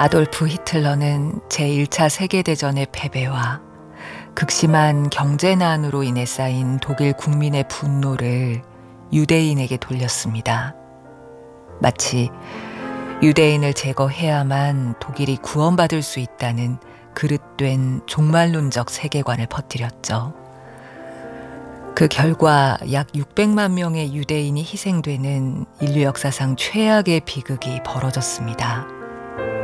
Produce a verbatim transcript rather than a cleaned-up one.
아돌프 히틀러는 제일 차 세계대전의 패배와 극심한 경제난으로 인해 쌓인 독일 국민의 분노를 유대인에게 돌렸습니다. 마치 유대인을 제거해야만 독일이 구원받을 수 있다는 그릇된 종말론적 세계관을 퍼뜨렸죠. 그 결과 약 육백만 명의 유대인이 희생되는 인류 역사상 최악의 비극이 벌어졌습니다.